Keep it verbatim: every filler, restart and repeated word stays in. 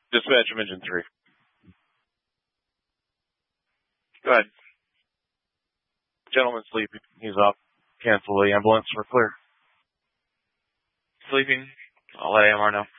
Dispatch from engine three. Go ahead. Gentleman sleeping. He's off. Cancel the ambulance. We're clear. Sleeping. I'll let A M R know.